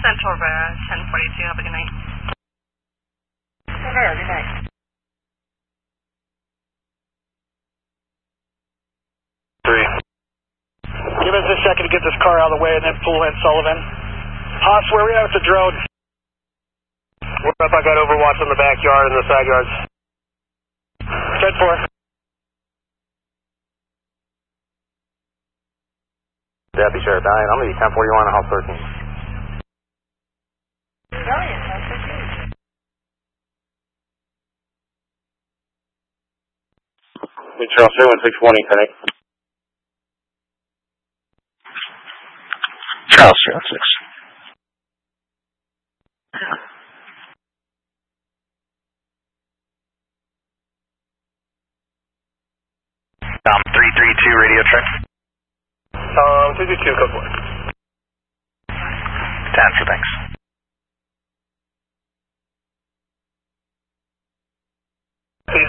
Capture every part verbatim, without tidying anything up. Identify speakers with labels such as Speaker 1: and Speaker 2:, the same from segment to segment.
Speaker 1: Central uh, ten forty-two. Have a good night.
Speaker 2: Sure, good night.
Speaker 3: Three. Give us a second to get this car out of the way and then pull in Sullivan. Haas, where are we at with the drone?
Speaker 4: We're up. I got Overwatch in the backyard and the side yards.
Speaker 3: ten four.
Speaker 4: Deputy Sheriff nine. I'm going to be ten forty-one, House thirteen.
Speaker 2: Brilliant, that's so good.
Speaker 4: Charles three one six twenty, Connect.
Speaker 5: Charles three one six. Um, three three two radio check.
Speaker 4: Um, two two two, code four.
Speaker 5: Answer, thanks.
Speaker 4: Please.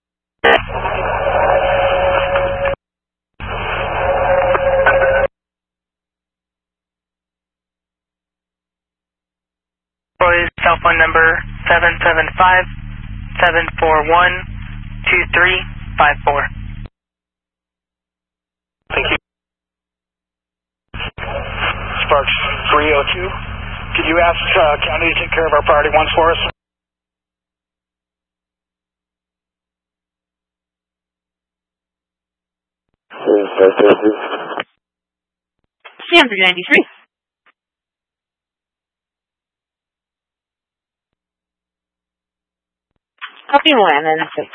Speaker 2: Boys, cell phone number seven seven five, seven four one, two three five four.
Speaker 4: Thank you.
Speaker 3: Sparks three oh two. Could you ask uh, County to take care of our priority ones for us?
Speaker 2: C M three ninety-three. Copy one and six.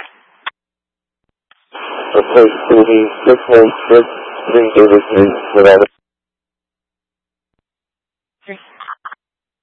Speaker 4: Okay, Stevie, six one six, three Davis, without it.